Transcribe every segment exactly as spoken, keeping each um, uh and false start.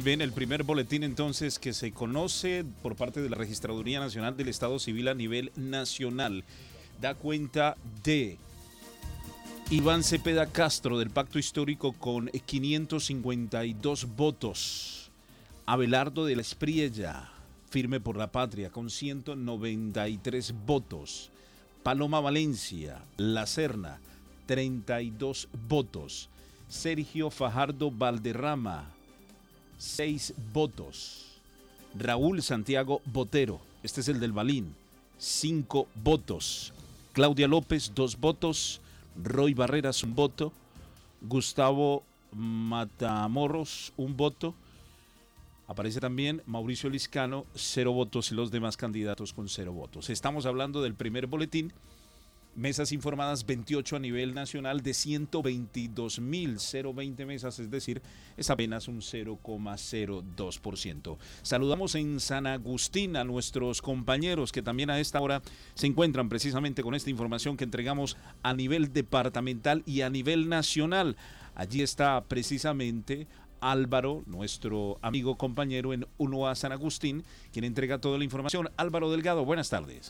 bien, el primer boletín entonces que se conoce por parte de la Registraduría Nacional del Estado Civil a nivel nacional da cuenta de Iván Cepeda Castro del Pacto Histórico con quinientos cincuenta y dos votos. Abelardo de la Espriella, Firme por la Patria, con ciento noventa y tres votos. Paloma Valencia, La Serna, treinta y dos votos. Sergio Fajardo Valderrama, seis votos. Raúl Santiago Botero, este es el del Balín, cinco votos. Claudia López, dos votos. Roy Barreras, un voto. Gustavo Matamoros, un voto. Aparece también Mauricio Liscano, cero votos, y los demás candidatos con cero votos. Estamos hablando del primer boletín. Mesas informadas veintiocho a nivel nacional de ciento veintidós mil veinte mesas, es decir, es apenas un cero coma cero dos por ciento. Saludamos en San Agustín a nuestros compañeros que también a esta hora se encuentran precisamente con esta información que entregamos a nivel departamental y a nivel nacional. Allí está precisamente Álvaro, nuestro amigo compañero en uno A San Agustín, quien entrega toda la información. Álvaro Delgado, buenas tardes.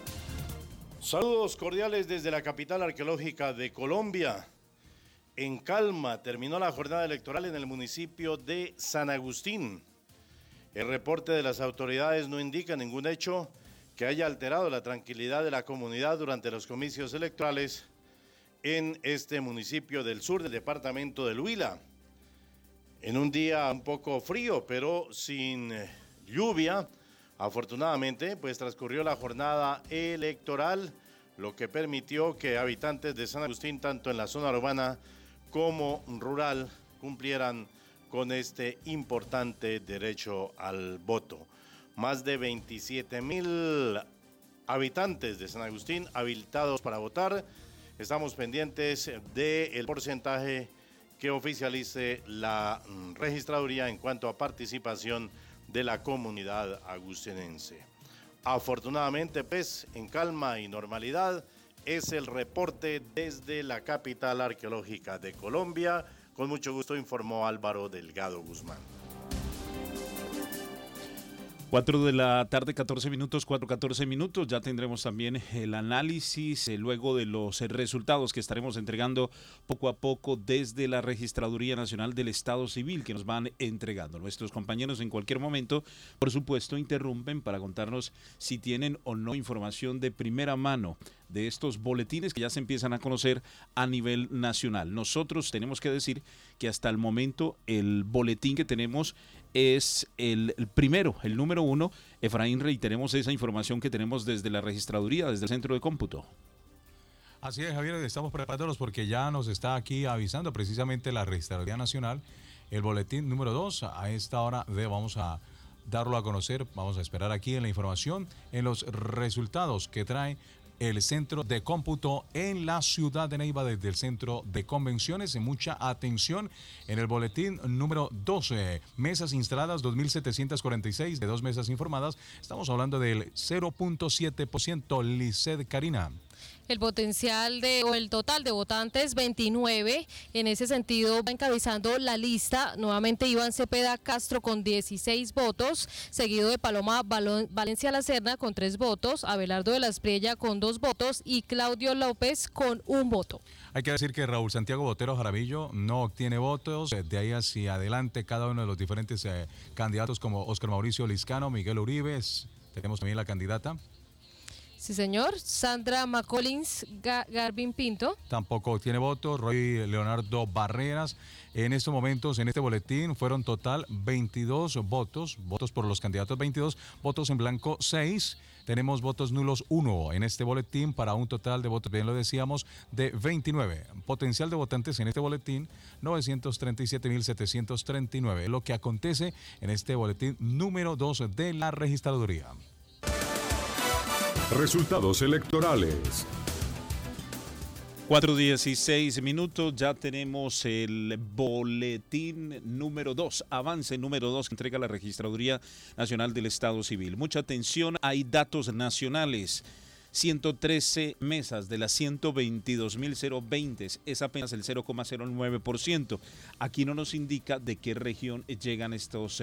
Saludos cordiales desde la capital arqueológica de Colombia. En calma terminó la jornada electoral en el municipio de San Agustín. El reporte de las autoridades no indica ningún hecho que haya alterado la tranquilidad de la comunidad durante los comicios electorales en este municipio del sur del departamento del Huila. En un día un poco frío, pero sin lluvia, afortunadamente, pues transcurrió la jornada electoral, lo que permitió que habitantes de San Agustín, tanto en la zona urbana como rural, cumplieran con este importante derecho al voto. Más de veintisiete mil habitantes de San Agustín habilitados para votar. Estamos pendientes del porcentaje que oficialice la registraduría en cuanto a participación de la comunidad agustinense. Afortunadamente, pues, en calma y normalidad, es el reporte desde la capital arqueológica de Colombia. Con mucho gusto informó Álvaro Delgado Guzmán. cuatro de la tarde, catorce minutos, cuatro catorce minutos. Ya tendremos también el análisis eh, luego de los eh, resultados que estaremos entregando poco a poco desde la Registraduría Nacional del Estado Civil, que nos van entregando. Nuestros compañeros en cualquier momento, por supuesto, interrumpen para contarnos si tienen o no información de primera mano de estos boletines que ya se empiezan a conocer a nivel nacional. Nosotros tenemos que decir que hasta el momento el boletín que tenemos es el, el primero, el número uno. Efraín, reiteremos esa información que tenemos desde la registraduría, desde el centro de cómputo. Así es, Javier, estamos preparándonos porque ya nos está aquí avisando precisamente la Registraduría Nacional el boletín número dos. A esta hora de, vamos a darlo a conocer, vamos a esperar aquí en la información, en los resultados que trae el centro de cómputo en la ciudad de Neiva desde el centro de convenciones. Mucha atención en el boletín número doce, mesas instaladas dos mil setecientos cuarenta y seis, de dos mesas informadas, estamos hablando del cero punto siete por ciento. Lisset Karina. El potencial de, o el total de votantes, veintinueve. En ese sentido, va encabezando la lista nuevamente Iván Cepeda Castro con dieciséis votos, seguido de Paloma Balón, Valencia La Serna con tres votos, Abelardo de la Espriella con dos votos y Claudio López con un voto. Hay que decir que Raúl Santiago Botero Jaramillo no obtiene votos. De ahí hacia adelante, cada uno de los diferentes eh, candidatos como Óscar Mauricio Liscano, Miguel Uribe, tenemos también la candidata. Sí, señor. Sandra McCollins Ga Garvin Pinto. Tampoco tiene votos. Roy Leonardo Barreras. En estos momentos, en este boletín, fueron total veintidós votos. Votos por los candidatos veintidós. Votos en blanco seis. Tenemos votos nulos uno en este boletín para un total de votos, bien lo decíamos, de veintinueve. Potencial de votantes en este boletín, novecientos treinta y siete mil setecientos treinta y nueve. Lo que acontece en este boletín número dos de la registraduría. Resultados electorales. cuatro dieciséis minutos, ya tenemos el boletín número dos, avance número dos que entrega la Registraduría Nacional del Estado Civil. Mucha atención, hay datos nacionales. ciento trece mesas de las ciento veintidós mil veinte, es apenas el cero coma cero nueve por ciento. Aquí no nos indica de qué región llegan estos